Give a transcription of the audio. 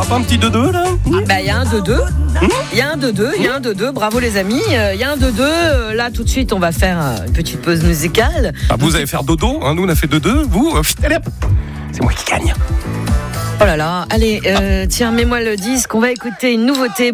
pas un petit 2-2 là? Il y a un 2-2. Il y a un 2-2, il y a un 2-2. Bravo les amis. Il y a un 2-2. Là, tout de suite, on va faire une petite pause musicale. Vous allez faire dodo, hein, nous on a fait 2-2. Vous, allez hop, c'est moi qui gagne. Oh là là. Allez, tiens, mets-moi le disque. On va écouter une nouveauté.